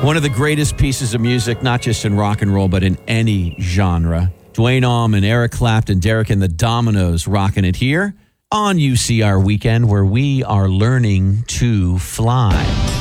One of the greatest pieces of music, not just in rock and roll, but in any genre. Dwayne Allman, Eric Clapton, Derek and the Dominoes rocking it here on UCR Weekend, where we are learning to fly.